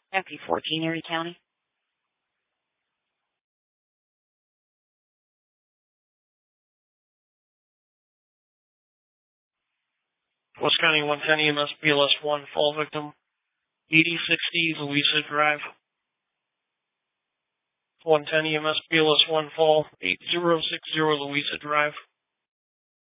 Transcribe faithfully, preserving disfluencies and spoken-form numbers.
M P fourteen, Erie County. West County one ten E M S B L S one, fall victim, eighty sixty Louisa Drive. one ten E M S B L S one, fall, eighty sixty Louisa Drive.